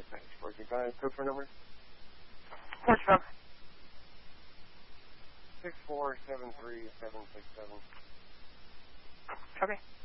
Thanks. 425. Code for number? 412. 6473767. Okay.